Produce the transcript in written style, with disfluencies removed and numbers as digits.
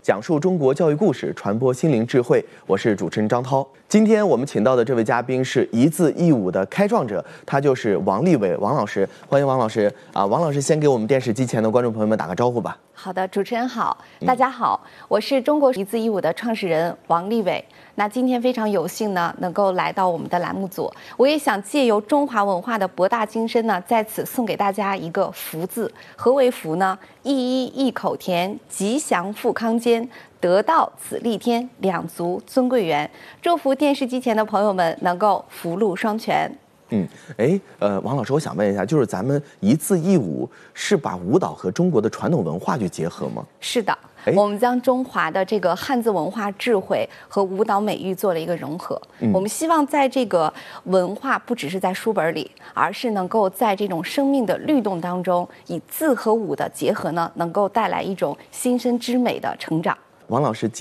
讲述中国教育故事，传播心灵智慧。我是主持人张涛。今天我们请到的这位嘉宾是一字一舞的开创者，他就是王立伟王老师。欢迎王老师啊！王老师先给我们电视机前的观众朋友们打个招呼吧。 好的，主持人好，大家好，我是中国一字一舞的创始人王立伟。那今天非常有幸呢，能够来到我们的栏目组，我也想借由中华文化的博大精深呢，在此送给大家一个福字。何为福呢？一口甜，吉祥富康间，得道此立天，两足尊贵园。祝福电视机前的朋友们能够福禄双全。 王老师，我想问一下，就是咱们一字一舞是把舞蹈和中国的传统文化去结合吗？ 是的，我们将中华的这个汉字文化智慧和舞蹈美育做了一个融合。我们希望在这个文化不只是在书本里，而是能够在这种生命的律动当中，以字和舞的结合呢，能够带来一种心身之美的成长。 王老师。